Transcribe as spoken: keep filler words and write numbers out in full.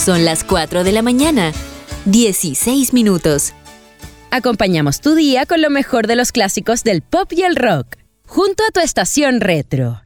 Son las cuatro de la mañana, dieciséis minutos. Acompañamos tu día con lo mejor de los clásicos del pop y el rock, junto a tu estación retro.